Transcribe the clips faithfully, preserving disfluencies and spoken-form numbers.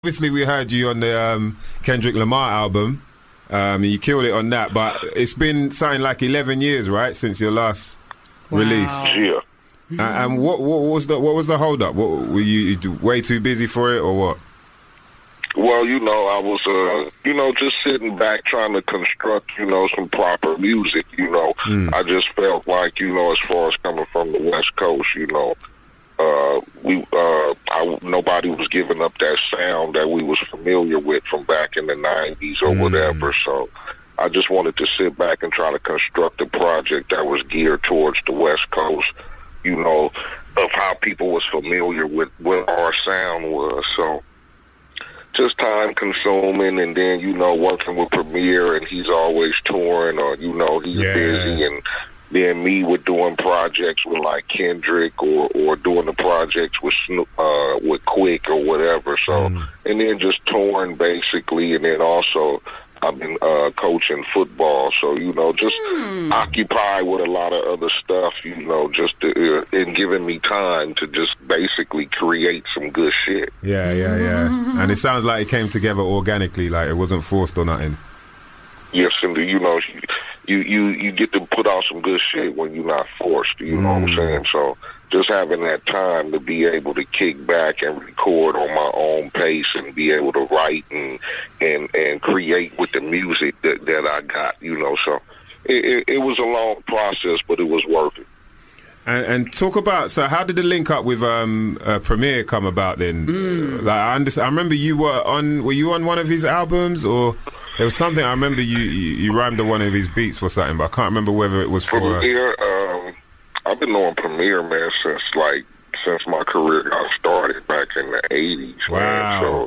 Obviously, we heard you on the um, Kendrick Lamar album. Um, you killed it on that, but it's been something like eleven years, right, since your last wow. release. Yeah. Uh, and what, what was the what was the hold up? What, were you, you way too busy for it, or what? Well, you know, I was, uh, you know, just sitting back trying to construct, you know, some proper music. You know, mm. I just felt like, you know, as far as coming from the West Coast, you know. Uh, we uh, I, nobody was giving up that sound that we was familiar with from back in the nineties or mm. whatever. So I just wanted to sit back and try to construct a project that was geared towards the West Coast, you know, of how people was familiar with what our sound was. So just time consuming, and then, you know, working with Premier, and he's always touring, or, you know, he's yeah. busy, and then me with doing projects with like Kendrick, or, or doing the projects with uh, with Quick or whatever. So, mm. and then just touring basically, and then also I've been uh, coaching football. So, you know, just mm. occupied with a lot of other stuff, you know, just to, uh, and giving me time to just basically create some good shit. Yeah, yeah, yeah. And it sounds like it came together organically, like it wasn't forced or nothing. Yes, and you know, you, you you get to put out some good shit when you're not forced, you know mm. what I'm saying? So just having that time to be able to kick back and record on my own pace and be able to write and and, and create with the music that, that I got, you know. So it, it, it was a long process, but it was worth it. And, and talk about, so how did the link up with um, uh, Premier come about then? Mm. Like I, understand, I remember you were on, were you on one of his albums, or there was something, I remember you, you, you rhymed on one of his beats for something, but I can't remember whether it was for... Premier, um, I've been knowing Premier, man, since like, since my career got started back in the eighties, wow. man, so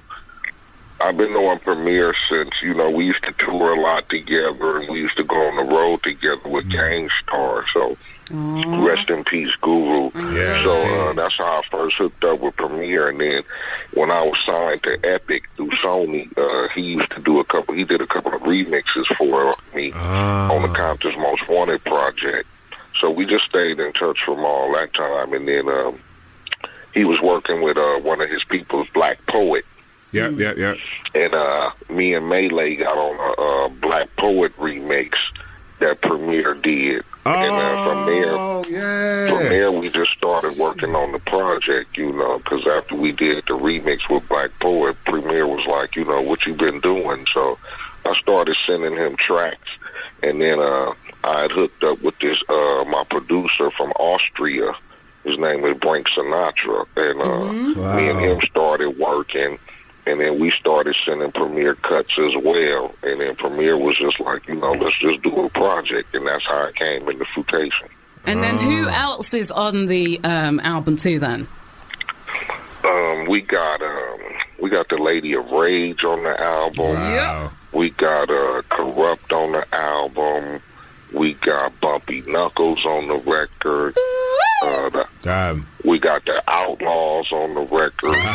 I've been knowing Premier since, you know, we used to tour a lot together, and we used to go on the road together with mm. Gangstar, so... Aww. Rest in peace, Guru. Yeah. So uh, that's how I first hooked up with Premier, and then when I was signed to Epic through Sony, uh, he used to do a couple. He did a couple of remixes for me ah. on the Compton's Most Wanted project. So we just stayed in touch from all that time, and then um, he was working with uh, one of his people's Black Poet. Yeah, yeah, yeah. And uh, me and Melee got on a, a Black Poet remix that Premier did. Oh, and uh, from there, yeah. from there we just started working on the project, you know, because after we did the remix with Black Poet, Premier was like, you know, what you been doing? So I started sending him tracks, and then uh, I had hooked up with this, uh, my producer from Austria. His name is Brink Sinatra, and uh, mm-hmm. wow. me and him started working. And then we started sending Premier cuts as well. And then Premier was just like, you know, let's just do a project. And that's how it came into Fruitation. And then who else is on the um, album too then? Um, we got um, we got the Lady of Rage on the album. Wow. We got uh, Corrupt on the album. We got Bumpy Knuckles on the record. Uh, the, Damn. We got the Outlaws on the record. We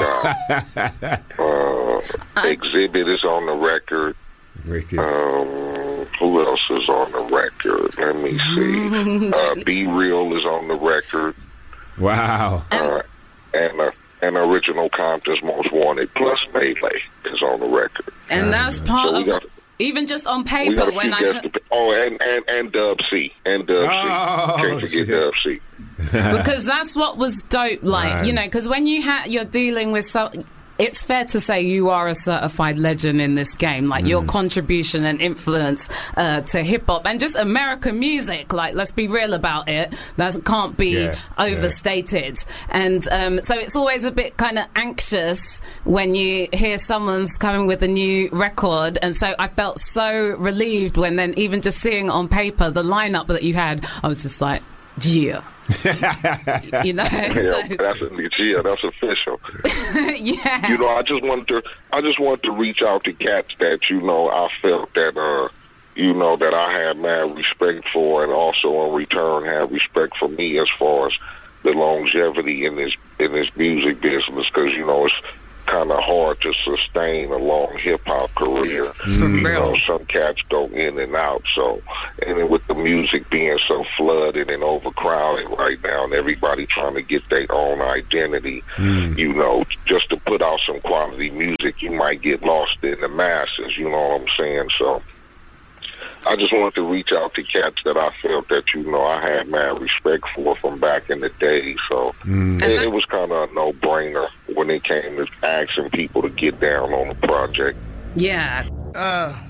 got uh, Exhibit is on the record. Wicked. Um, who else is on the record? Let me see. uh, Be Real is on the record. Wow. Uh, and uh, and original Compton's Most Wanted plus Melee is on the record. And that's part so of... Got, even just on paper, when I... To, oh, and, and, and Dub C. And Dub oh, C. Can't forget Dub C. Because that's what was dope, like, Man. you know, because when you ha- you're dealing with... so. It's fair to say you are a certified legend in this game. Like, mm. your contribution and influence uh, to hip-hop and just American music, like, let's be real about it, that can't be yeah, overstated. Yeah. And um, so it's always a bit kind of anxious when you hear someone's coming with a new record. And so I felt so relieved when then even just seeing on paper the lineup that you had, I was just like, yeah. You know, yeah, so. that's yeah, that's official. Yeah, you know, I just wanted to, I just wanted to reach out to cats that, you know, I felt that, uh, you know, that I had mad respect for, and also in return had respect for me as far as the longevity in this in this music business, because, you know, it's kind of hard to sustain a long hip hop career. For you real. know, some cats go in and out. So, and then with the music being so flooded and overcrowded right now, and everybody trying to get their own identity, mm. you know, just to put out some quality music, you might get lost in the masses. You know what I'm saying? So, I just wanted to reach out to cats that I felt that, you know, I had mad respect for from back in the day. So mm. it, it was kind of a no-brainer when it came to asking people to get down on the project. Yeah. Uh,